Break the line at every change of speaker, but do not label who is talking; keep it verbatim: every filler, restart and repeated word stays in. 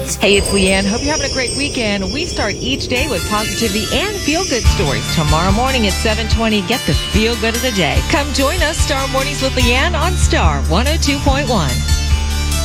Hey, it's Leanne. Hope you're having a great weekend. We start each day with positivity and feel-good stories. Tomorrow morning at seven twenty, get the feel-good of the day. Come join us, Star Mornings with Leanne on Star one oh two point one.